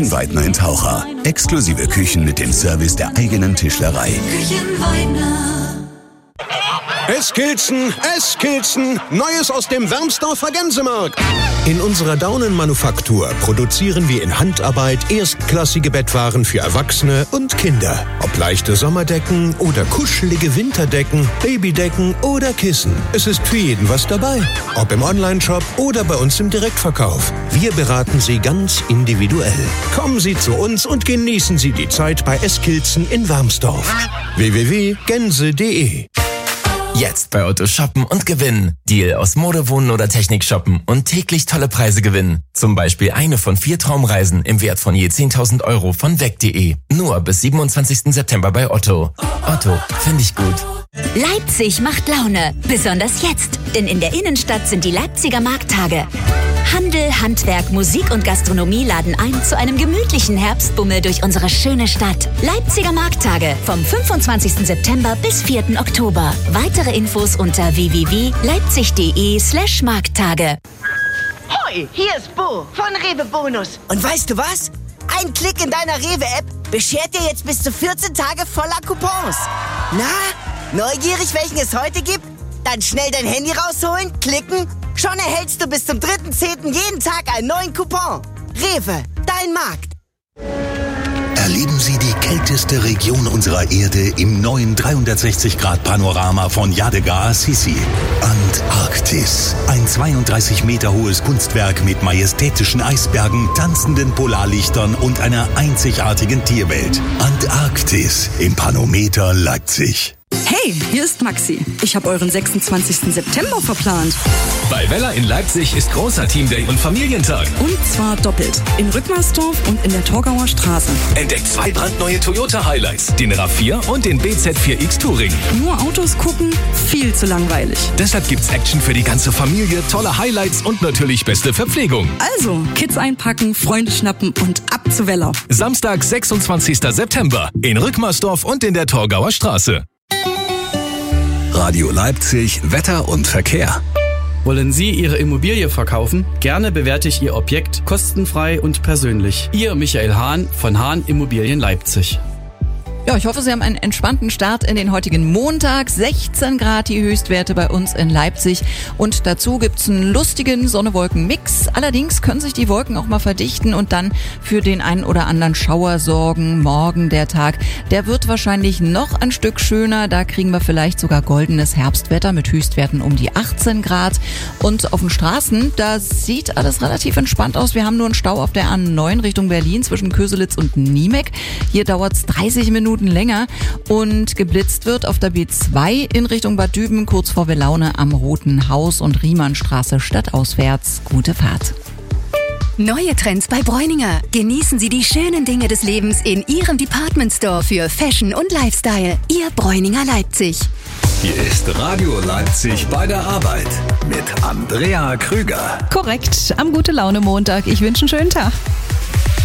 Küchenweidner in Taucher. Exklusive Küchen mit dem Service der eigenen Tischlerei. Küchenweidner. Eskilzen, Neues aus dem Wermsdorfer Gänsemarkt. In unserer Daunenmanufaktur produzieren wir in Handarbeit erstklassige Bettwaren für Erwachsene und Kinder. Ob leichte Sommerdecken oder kuschelige Winterdecken, Babydecken oder Kissen. Es ist für jeden was dabei. Ob im Onlineshop oder bei uns im Direktverkauf. Wir beraten Sie ganz individuell. Kommen Sie zu uns und genießen Sie die Zeit bei Eskilzen in Wermsdorf. www.gänse.de. Jetzt bei Otto shoppen und gewinnen. Deal aus Mode, Wohnen oder Technik shoppen und täglich tolle Preise gewinnen. Zum Beispiel eine von 4 Traumreisen im Wert von je 10.000 € von weg.de. Nur bis 27. September bei Otto. Otto, finde ich gut. Leipzig macht Laune, besonders jetzt, denn in der Innenstadt sind die Leipziger Markttage. Handel, Handwerk, Musik und Gastronomie laden ein zu einem gemütlichen Herbstbummel durch unsere schöne Stadt. Leipziger Markttage vom 25. September bis 4. Oktober. Weitere Infos unter www.leipzig.de/Markttage. Hoi, hier ist Bo von Rewe Bonus. Und weißt du was? Ein Klick in deiner Rewe-App beschert dir jetzt bis zu 14 Tage voller Coupons. Na, neugierig, welchen es heute gibt? Dann schnell dein Handy rausholen, klicken. Schon erhältst du bis zum 3.10. jeden Tag einen neuen Coupon. Rewe, dein Markt. Erleben Sie die kälteste Region unserer Erde im neuen 360-Grad-Panorama von Yadgar Assisi. Antarktis. Ein 32 Meter hohes Kunstwerk mit majestätischen Eisbergen, tanzenden Polarlichtern und einer einzigartigen Tierwelt. Antarktis im Panometer Leipzig. Hey, hier ist Maxi. Ich habe euren 26. September verplant. Bei Weller in Leipzig ist großer Teamday und Familientag. Und zwar doppelt. In Rückmarsdorf und in der Torgauer Straße. Entdeckt 2 brandneue Toyota Highlights, den RAV4 und den BZ4X Touring. Nur Autos gucken? Viel zu langweilig. Deshalb gibt's Action für die ganze Familie, tolle Highlights und natürlich beste Verpflegung. Also, Kids einpacken, Freunde schnappen und ab zu Weller. Samstag, 26. September in Rückmarsdorf und in der Torgauer Straße. Radio Leipzig, Wetter und Verkehr. Wollen Sie Ihre Immobilie verkaufen? Gerne bewerte ich Ihr Objekt kostenfrei und persönlich. Ihr Michael Hahn von Hahn Immobilien Leipzig. Ja, ich hoffe, Sie haben einen entspannten Start in den heutigen Montag. 16 Grad die Höchstwerte bei uns in Leipzig. Und dazu gibt's einen lustigen Sonne-Wolken-Mix. Allerdings können sich die Wolken auch mal verdichten und dann für den einen oder anderen Schauer sorgen. Morgen der Tag, der wird wahrscheinlich noch ein Stück schöner. Da kriegen wir vielleicht sogar goldenes Herbstwetter mit Höchstwerten um die 18 Grad. Und auf den Straßen, da sieht alles relativ entspannt aus. Wir haben nur einen Stau auf der A9 Richtung Berlin zwischen Köselitz und Niemek. Hier dauert's 30 Minuten länger und geblitzt wird auf der B2 in Richtung Bad Düben, kurz vor Welaune am Roten Haus und Riemannstraße stadtauswärts. Gute Fahrt. Neue Trends bei Bräuninger. Genießen Sie die schönen Dinge des Lebens in Ihrem Department Store für Fashion und Lifestyle. Ihr Bräuninger Leipzig. Hier ist Radio Leipzig bei der Arbeit mit Andrea Krüger. Korrekt, am Gute Laune Montag. Ich wünsche einen schönen Tag.